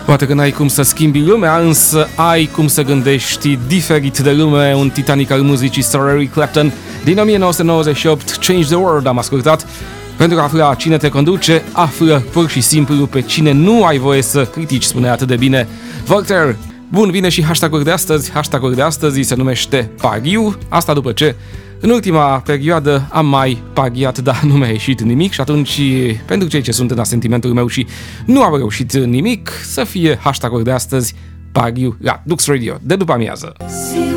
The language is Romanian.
Poate că n-ai cum să schimbi lumea, însă ai cum să gândești diferit de lume. Un titanic al muzicii Sir Eric Clapton din 1998, Change the World, am ascultat. Pentru a afla cine te conduce, află pur și simplu pe cine nu ai voie să critici, spune atât de bine Voltaire. Bun, vine și hashtag-ul de astăzi. Hashtag-ul de astăzi se numește pariu. Asta după ce în ultima perioadă am mai pariat, dar nu mi-a ieșit nimic și atunci, pentru cei ce sunt în asentimentul meu și nu au reușit nimic, să fie hashtag-ul de astăzi pariu la Dux Radio de după amiază.